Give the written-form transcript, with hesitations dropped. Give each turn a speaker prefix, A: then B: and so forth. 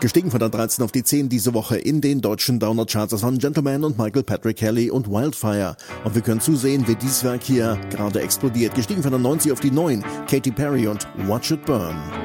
A: Gestiegen von der 13 auf die 10 diese Woche in den deutschen Downer-Charts. Das waren Gentleman und Michael Patrick Kelly und Wildfire. Und wir können zusehen, wie dieses Werk hier gerade explodiert. Gestiegen von der 90 auf die 9, Katy Perry und Watch It Burn.